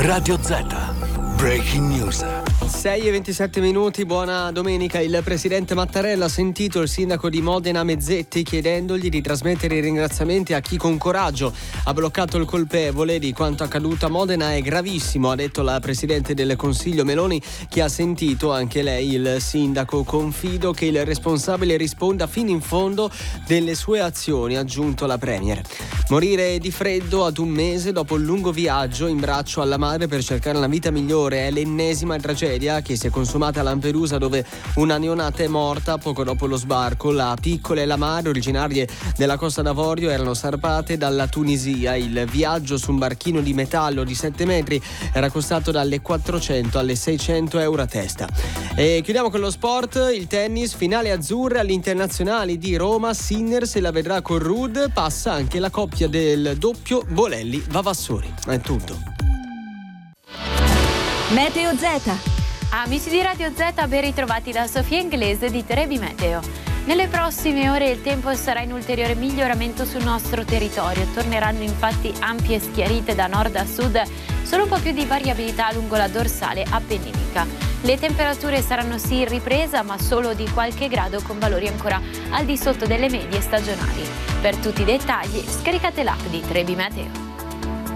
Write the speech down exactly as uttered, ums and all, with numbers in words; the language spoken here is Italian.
Radio Z. Breaking News. sei e ventisette minuti, buona domenica. Il presidente Mattarella ha sentito il sindaco di Modena Mezzetti chiedendogli di trasmettere i ringraziamenti a chi con coraggio ha bloccato il colpevole di quanto accaduto a Modena. È gravissimo, ha detto la presidente del Consiglio Meloni, che ha sentito anche lei il sindaco. Confido che il responsabile risponda fino in fondo delle sue azioni, ha aggiunto la premier. Morire di freddo ad un mese dopo il lungo viaggio in braccio alla madre per cercare una vita migliore è l'ennesima tragedia che si è consumata a Lampedusa, dove una neonata è morta poco dopo lo sbarco. La piccola e la madre, originarie della Costa d'Avorio, erano zarpate dalla Tunisia. Il viaggio su un barchino di metallo di sette metri era costato dalle quattrocento alle seicento euro a testa. E chiudiamo con lo sport, il tennis, finale azzurra agli internazionali di Roma. Sinner se la vedrà con Ruud, passa anche la coppia del doppio Bolelli-Vavassori. È tutto. Meteo Z. Amici di Radio Z, ben ritrovati da Sofia Inglese di Trebi Meteo. Nelle prossime ore il tempo sarà in ulteriore miglioramento sul nostro territorio. Torneranno infatti ampie schiarite da nord a sud, solo un po' più di variabilità lungo la dorsale appenninica. Le temperature saranno sì in ripresa, ma solo di qualche grado, con valori ancora al di sotto delle medie stagionali. Per tutti i dettagli scaricate l'app di Trebi Meteo.